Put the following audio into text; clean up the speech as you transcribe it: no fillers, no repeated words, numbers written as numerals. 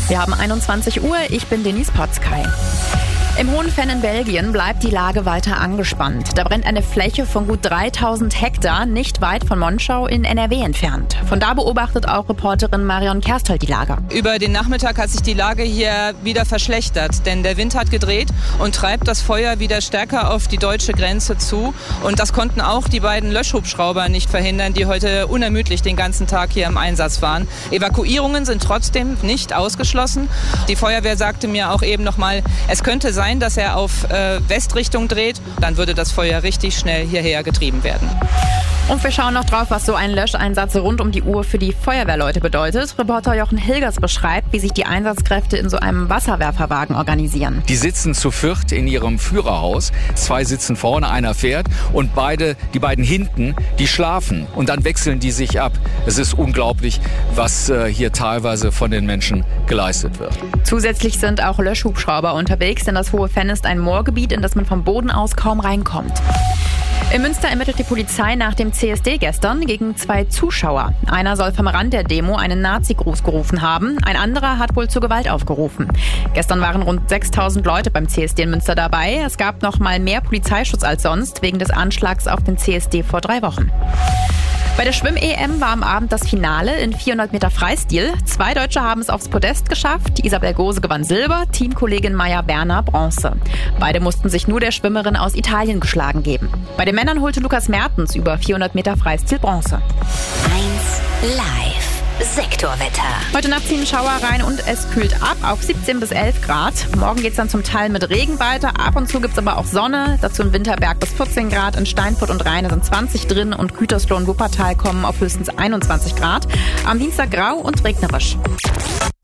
Wir haben 21 Uhr, ich bin Denise Potzkei. Im Hohenfenn in Belgien bleibt die Lage weiter angespannt. Da brennt eine Fläche von gut 3000 Hektar nicht weit von Monschau in NRW entfernt. Von da beobachtet auch Reporterin Marion Kersthold die Lage. Über den Nachmittag hat sich die Lage hier wieder verschlechtert, denn der Wind hat gedreht und treibt das Feuer wieder stärker auf die deutsche Grenze zu. Und das konnten auch die beiden Löschhubschrauber nicht verhindern, die heute unermüdlich den ganzen Tag hier im Einsatz waren. Evakuierungen sind trotzdem nicht ausgeschlossen. Die Feuerwehr sagte mir auch eben nochmal, es könnte sein, dass er auf Westrichtung dreht. Dann würde das Feuer richtig schnell hierher getrieben werden. Und wir schauen noch drauf, was so ein Löscheinsatz rund um die Uhr für die Feuerwehrleute bedeutet. Reporter Jochen Hilgers beschreibt, wie sich die Einsatzkräfte in so einem Wasserwerferwagen organisieren. Die sitzen zu viert in ihrem Führerhaus. 2 sitzen vorne, einer fährt und die beiden hinten, die schlafen. Und dann wechseln die sich ab. Es ist unglaublich, was hier teilweise von den Menschen geleistet wird. Zusätzlich sind auch Löschhubschrauber unterwegs, denn das Hohe-Fenn ist ein Moorgebiet, in das man vom Boden aus kaum reinkommt. In Münster ermittelt die Polizei nach dem CSD gestern gegen 2 Zuschauer. Einer soll vom Rand der Demo einen Nazi-Gruß gerufen haben. Ein anderer hat wohl zur Gewalt aufgerufen. Gestern waren rund 6000 Leute beim CSD in Münster dabei. Es gab noch mal mehr Polizeischutz als sonst wegen des Anschlags auf den CSD vor 3 Wochen. Bei der Schwimm-EM war am Abend das Finale in 400 Meter Freistil. 2 Deutsche haben es aufs Podest geschafft. Isabel Gose gewann Silber, Teamkollegin Maja Berner Bronze. Beide mussten sich nur der Schwimmerin aus Italien geschlagen geben. Bei den Männern holte Lukas Mertens über 400 Meter Freistil Bronze. 1 Live. Sektorwetter. Heute Nacht ziehen Schauer rein und es kühlt ab auf 17 bis 11 Grad. Morgen geht es dann zum Teil mit Regen weiter. Ab und zu gibt es aber auch Sonne. Dazu in Winterberg bis 14 Grad. In Steinfurt und Rheine sind 20 drin und Gütersloh und Wuppertal kommen auf höchstens 21 Grad. Am Dienstag grau und regnerisch.